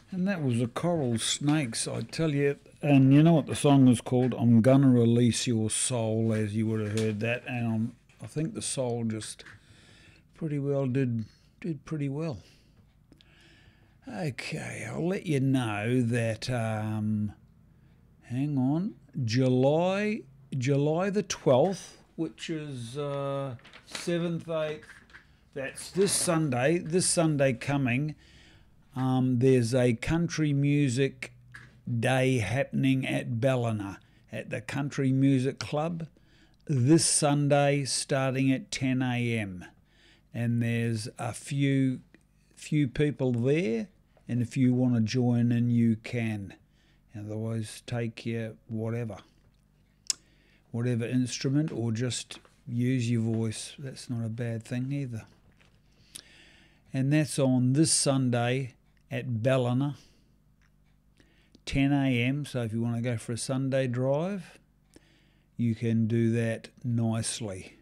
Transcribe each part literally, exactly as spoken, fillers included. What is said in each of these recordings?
And that was the Coral Snakes, I tell you. And you know what the song was called? I'm Gonna Release Your Soul, as you would have heard that. And um, I think the soul just pretty well did did pretty well. Okay, I'll let you know that, um, hang on, July July the twelfth, which is uh, seventh, eighth, that's this Sunday, this Sunday coming, um, there's a country music day happening at Ballina at the Country Music Club this Sunday starting at ten a m and there's a few few people there, and if you want to join in you can. Otherwise take your whatever whatever instrument, or just use your voice. That's not a bad thing either. And that's on this Sunday at Ballina, ten a m So if you want to go for a Sunday drive, you can do that nicely.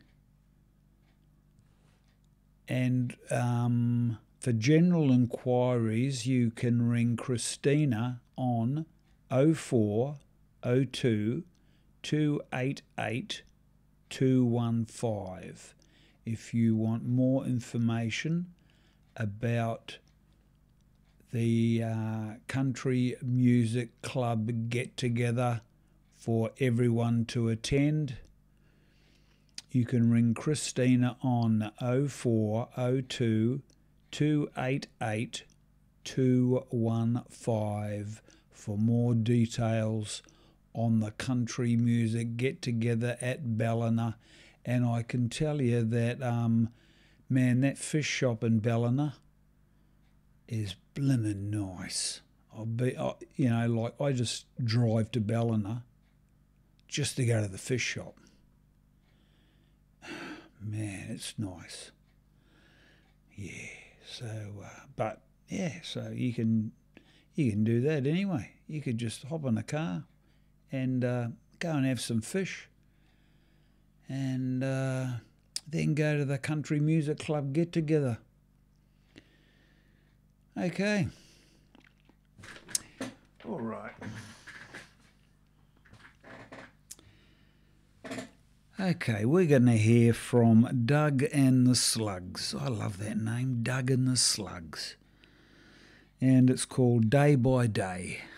And um, for general inquiries, you can ring Christina on oh four oh two, two eight eight, two one five if you want more information about the uh, Country Music Club get-together for everyone to attend. You can ring Christina on oh four oh two, two eight eight, two one five for more details on the country music get-together at Ballina. And I can tell you that, um, man, that fish shop in Ballina is blimmin' nice. I'll be, I, you know, like I just drive to Ballina just to go to the fish shop. Man, it's nice. Yeah. So, uh, but yeah, so you can you can do that anyway. You could just hop in a car and uh, go and have some fish, and uh, then go to the Country Music Club get together. Okay. All right. Okay, we're going to hear from Doug and the Slugs. I love that name, Doug and the Slugs. And it's called Day by Day.